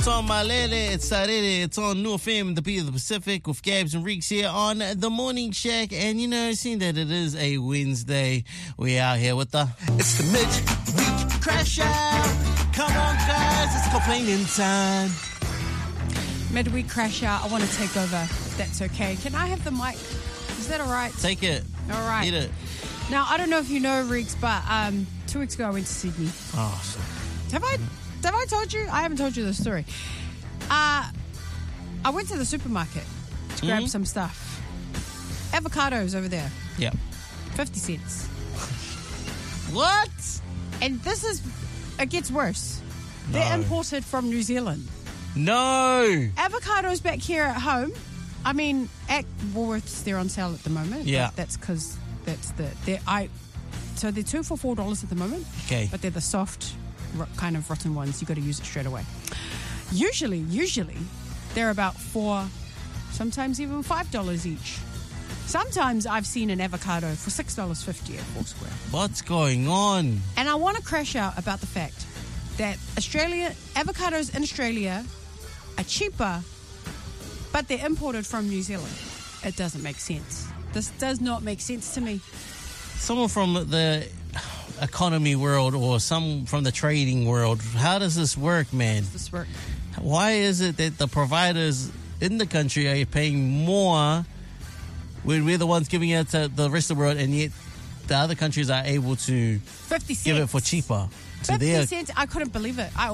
It's on Malele, it's Sarere, it's on New FM, the beat of the Pacific, with Gabs and Reeks here on The Morning Shack. And you know, seeing that it is a Wednesday, we out here with the... It's the Midweek Crash Out. Come on, guys, it's complaining time. Midweek Crash Out, I want to take over, if that's okay. Can I have the mic? Is that all right? Take it. All right. Eat it. Now, I don't know if you know, Reeks, but 2 weeks ago I went to Sydney. Oh, so... Have I told you? I haven't told you the story. I went to the supermarket to grab some stuff. Avocados over there. Yeah. 50 cents. What? And it gets worse. They're imported from New Zealand. No. Avocados back here at home, I mean, at Woolworths, they're on sale at the moment. Yeah. That's because so they're 2 for $4 at the moment. Okay. But they're the soft, kind of rotten ones. You got to use it straight away. Usually they're about $4, sometimes even $5 each. Sometimes I've seen an avocado for $6.50 at Foursquare. What's going on? And I want to crash out about the fact that avocados in Australia are cheaper, but they're imported from New Zealand. It doesn't make sense. This does not make sense to me. Someone from the economy world or some from the trading world, how does this work, man? How does this work? Why is it that the providers in the country are paying more when we're the ones giving it to the rest of the world, and yet the other countries are able to 50 cents. give it for cheaper? 50 cents? I couldn't believe it. I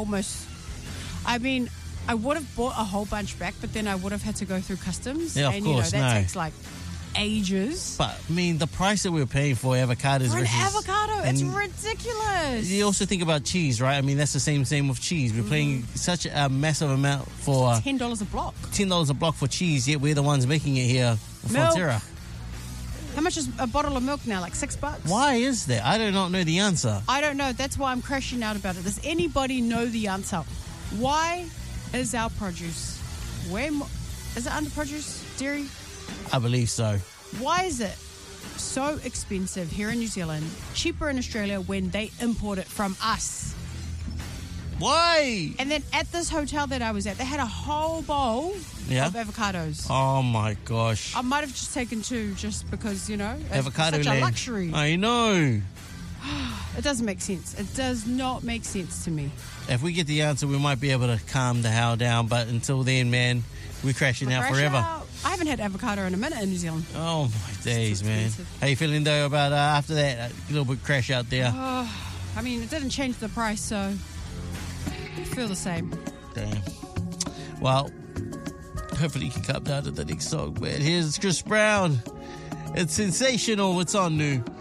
would have bought a whole bunch back, but then I would have had to go through customs. Yeah, of and, course, that takes like ages. But, I mean, the price that we're paying for avocados... For an avocado, it's ridiculous. You also think about cheese, right? I mean, that's the same with cheese. We're paying such a massive amount for... $10 a block. $10 a block for cheese, yet we're the ones making it here for Fonterra. How much is a bottle of milk now? Like $6? Why is that? I do not know the answer. I don't know. That's why I'm crashing out about it. Does anybody know the answer? Why is our produce is it underproduced dairy? I believe so. Why is it so expensive here in New Zealand, cheaper in Australia when they import it from us? Why? And then at this hotel that I was at, they had a whole bowl of avocados. Oh my gosh. I might have just taken 2 just because, avocado it's such land. a luxury. I know. It doesn't make sense. It does not make sense to me. If we get the answer, we might be able to calm the hell down. But until then, man, we're crashing out forever. I haven't had avocado in a minute in New Zealand. Oh, my days, man. How you feeling, though, about after that? A little bit crash out there. I mean, it didn't change the price, so I feel the same. Damn. Well, hopefully you can come down to the next song, man. Here's Chris Brown. It's sensational. It's on New.